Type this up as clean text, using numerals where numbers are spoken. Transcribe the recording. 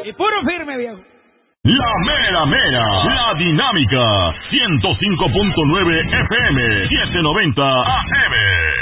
Y puro firme, viejo. La mera mera, la dinámica, 105.9 FM, 790 AM.